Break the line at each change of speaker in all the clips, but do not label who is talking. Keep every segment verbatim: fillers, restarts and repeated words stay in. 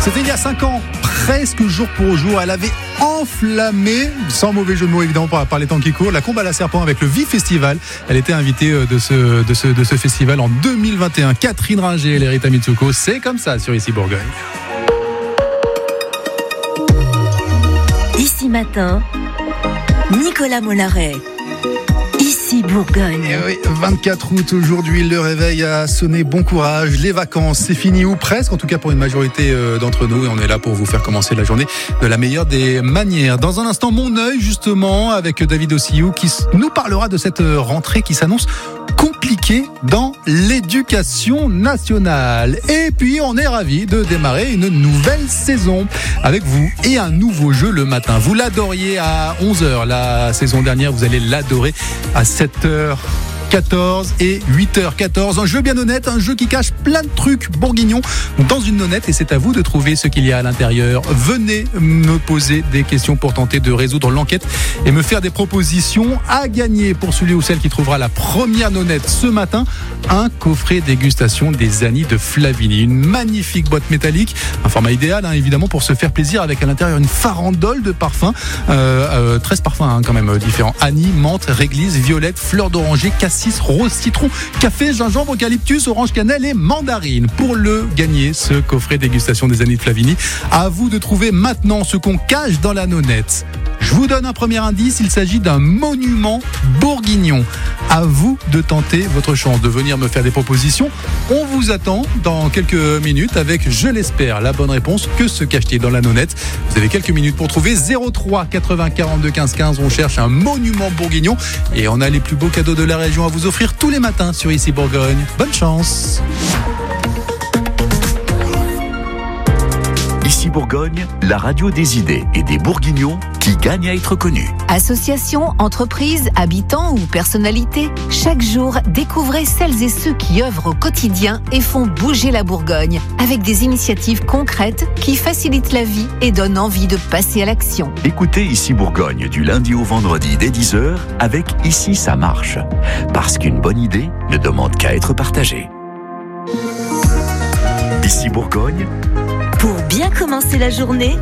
C'était il y a cinq ans, presque jour pour jour. Elle avait enflammé, sans mauvais jeu de mots évidemment par, par les temps qui courent, la Combe à la Serpent avec le V Festival. Elle était invitée de ce, de ce, de ce festival en deux mille vingt et un. Catherine Ringer et Lerita Mitsuko, c'est comme ça sur Ici Bourgogne.
Ici Matin, Nicolas Mollaret. Ici Bourgogne.
Et oui, vingt-quatre août aujourd'hui, le réveil a sonné. Bon courage, les vacances, c'est fini ou presque, en tout cas pour une majorité d'entre nous. Et on est là pour vous faire commencer la journée de la meilleure des manières. Dans un instant, mon œil justement avec David Ossillou qui nous parlera de cette rentrée qui s'annonce compliquée dans l'éducation nationale. Et puis on est ravis de démarrer une nouvelle saison avec vous et un nouveau jeu le matin. Vous l'adoriez à onze heures la saison dernière, vous allez l'adorer à sept heures quatorze et huit heures quatorze. Un jeu bien honnête, un jeu qui cache plein de trucs bourguignons dans une nonnette et c'est à vous de trouver ce qu'il y a à l'intérieur. Venez me poser des questions pour tenter de résoudre l'enquête et me faire des propositions à gagner pour celui ou celle qui trouvera la première nonnette ce matin. Un coffret dégustation des Anis de Flavigny. Une magnifique boîte métallique, un format idéal hein, évidemment pour se faire plaisir avec à l'intérieur une farandole de parfums. Euh, euh, treize parfums hein, quand même différents. Anis, menthe, réglisse, violette, fleur d'oranger, cassis, rose, citron, café, gingembre, eucalyptus, orange, cannelle et mandarine. Pour le gagner, ce coffret dégustation des Anis de Flavigny, à vous de trouver maintenant ce qu'on cache dans la nonnette. Je vous donne un premier indice, il s'agit d'un monument bourguignon. À vous de tenter votre chance de venir me faire des propositions. On vous attend dans quelques minutes avec, je l'espère, la bonne réponse. Que se cache-t-il dans la nonnette? Vous avez quelques minutes pour trouver zéro trois quatre-vingts quarante-deux quinze quinze. On cherche un monument bourguignon et on a les plus beaux cadeaux de la région à vous offrir tous les matins sur Ici Bourgogne. Bonne chance.
Ici Bourgogne, la radio des idées et des bourguignons qui gagnent à être connus.
Associations, entreprises, habitants ou personnalités, chaque jour, découvrez celles et ceux qui œuvrent au quotidien et font bouger la Bourgogne avec des initiatives concrètes qui facilitent la vie et donnent envie de passer à l'action.
Écoutez Ici Bourgogne du lundi au vendredi dès dix heures avec Ici ça marche. Parce qu'une bonne idée ne demande qu'à être partagée. Ici Bourgogne,
pour bien commencer la journée,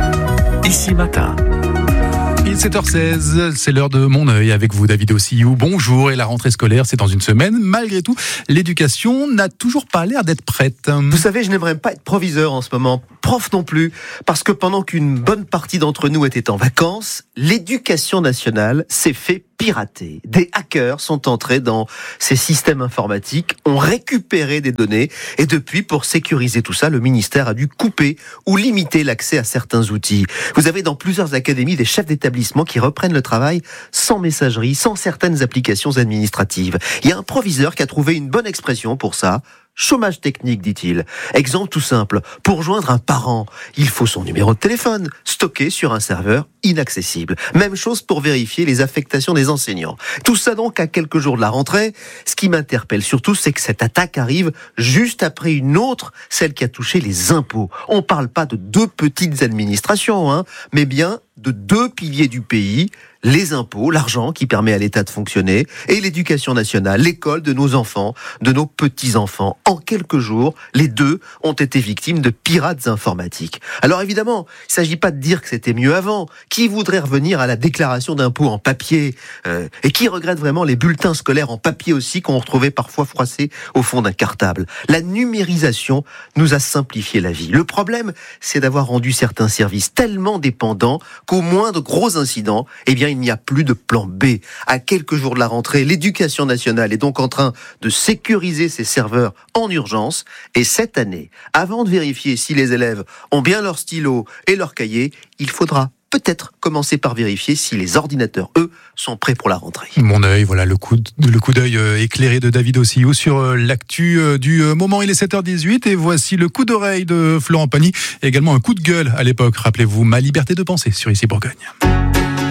Ici Matin.
Il est sept heures seize, c'est l'heure de mon œil avec vous David Ossillou. Bonjour, et la rentrée scolaire c'est dans une semaine. Malgré tout, l'éducation n'a toujours pas l'air d'être prête.
Vous savez, je n'aimerais pas être proviseur en ce moment, prof non plus, parce que pendant qu'une bonne partie d'entre nous était en vacances, l'éducation nationale s'est fait pirater. Des hackers sont entrés dans ces systèmes informatiques, ont récupéré des données et depuis, pour sécuriser tout ça, le ministère a dû couper ou limiter l'accès à certains outils. Vous avez dans plusieurs académies des chefs d'établissement qui reprennent le travail sans messagerie, sans certaines applications administratives. Il y a un proviseur qui a trouvé une bonne expression pour ça. Chômage technique, dit-il. Exemple tout simple, pour joindre un parent, il faut son numéro de téléphone, stocké sur un serveur inaccessible. Même chose pour vérifier les affectations des enseignants. Tout ça donc à quelques jours de la rentrée. Ce qui m'interpelle surtout, c'est que cette attaque arrive juste après une autre, celle qui a touché les impôts. On parle pas de deux petites administrations, hein, mais bien de deux piliers du pays, les impôts, l'argent qui permet à l'État de fonctionner, et l'éducation nationale, l'école de nos enfants, de nos petits-enfants. En quelques jours, les deux ont été victimes de pirates informatiques. Alors évidemment, il ne s'agit pas de dire que c'était mieux avant. Qui voudrait revenir à la déclaration d'impôt en papier euh, et qui regrette vraiment les bulletins scolaires en papier aussi qu'on retrouvait parfois froissés au fond d'un cartable? La numérisation nous a simplifié la vie. Le problème, c'est d'avoir rendu certains services tellement dépendants qu'au moindre gros incident, eh bien, il n'y a plus de plan B. À quelques jours de la rentrée, l'éducation nationale est donc en train de sécuriser ses serveurs en urgence. Et cette année, avant de vérifier si les élèves ont bien leur stylo et leur cahier, il faudra peut-être commencer par vérifier si les ordinateurs, eux, sont prêts pour la rentrée.
Mon œil, voilà le coup, de, le coup d'œil éclairé de David Ossillou sur l'actu du moment. Il est sept heures dix-huit et voici le coup d'oreille de Florent Pagny, et également un coup de gueule à l'époque. Rappelez-vous, Ma liberté de penser sur Ici Bourgogne.